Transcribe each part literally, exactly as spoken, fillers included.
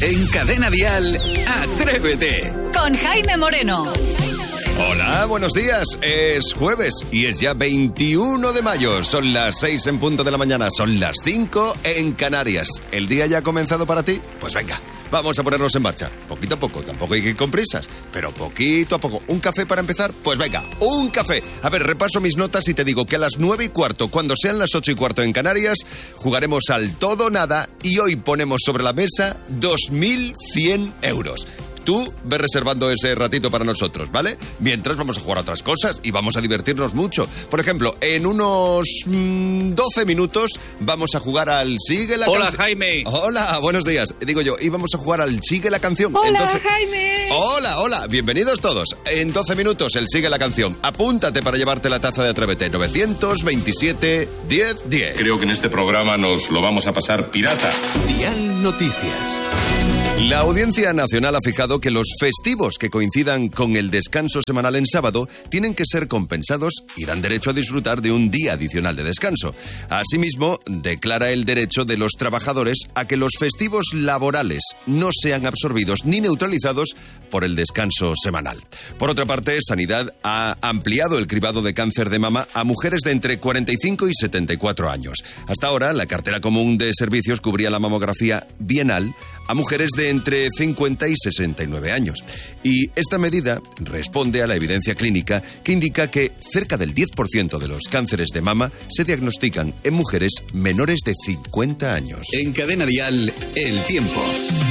En Cadena Dial, Atrévete. Con Jaime Moreno. Hola, buenos días. Es jueves y es ya veintiuno de mayo. Son las seis en punto de la mañana, son las cinco en Canarias. ¿El día ya ha comenzado para ti? Pues venga, vamos a ponernos en marcha. Poquito a poco, tampoco hay que ir con prisas, pero poquito a poco. ¿Un café para empezar? Pues venga, un café. A ver, repaso mis notas y te digo que a las nueve y cuarto, cuando sean las ocho y cuarto en Canarias, jugaremos al todo o nada y hoy ponemos sobre la mesa dos mil cien euros. Tú ves reservando ese ratito para nosotros, ¿vale? Mientras vamos a jugar a otras cosas y vamos a divertirnos mucho. Por ejemplo, en unos mmm, doce minutos vamos a jugar al Sigue la Canción. Hola, Jaime. Hola, buenos días. Digo yo, y vamos a jugar al Sigue la Canción. Hola, Entonces... Jaime. Hola, hola, bienvenidos todos. En doce minutos el Sigue la Canción. Apúntate para llevarte la taza de Atrévete. novecientos veintisiete, diez, diez. Creo que en este programa nos lo vamos a pasar pirata. Dial Noticias. La Audiencia Nacional ha fijado que los festivos que coincidan con el descanso semanal en sábado tienen que ser compensados y dan derecho a disfrutar de un día adicional de descanso. Asimismo, declara el derecho de los trabajadores a que los festivos laborales no sean absorbidos ni neutralizados por el descanso semanal. Por otra parte, Sanidad ha ampliado el cribado de cáncer de mama a mujeres de entre cuarenta y cinco y setenta y cuatro años. Hasta ahora, la cartera común de servicios cubría la mamografía bienal a mujeres de entre cincuenta y sesenta y nueve años. Y esta medida responde a la evidencia clínica que indica que cerca del diez por ciento de los cánceres de mama se diagnostican en mujeres menores de cincuenta años. En Cadena Dial, el tiempo.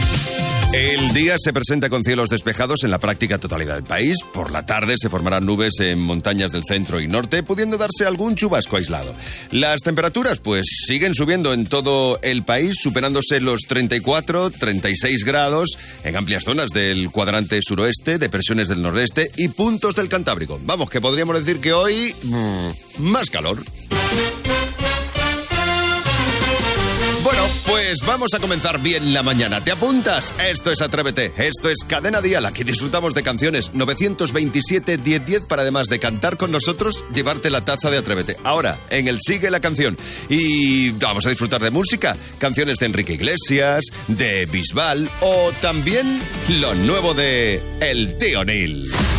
El día se presenta con cielos despejados en la práctica totalidad del país. Por la tarde se formarán nubes en montañas del centro y norte, pudiendo darse algún chubasco aislado. Las temperaturas, pues, siguen subiendo en todo el país, superándose los treinta y cuatro, treinta y seis grados en amplias zonas del cuadrante suroeste, depresiones del nordeste y puntos del Cantábrico. Vamos, que podríamos decir que hoy mmm, más calor. Bueno, pues vamos a comenzar bien la mañana. ¿Te apuntas? Esto es Atrévete, esto es Cadena Dial. Aquí disfrutamos de canciones. novecientos veintisiete, diez, diez para además de cantar con nosotros, llevarte la taza de Atrévete. Ahora, en el Sigue la Canción. Y vamos a disfrutar de música. Canciones de Enrique Iglesias, de Bisbal o también lo nuevo de El Tío Neil.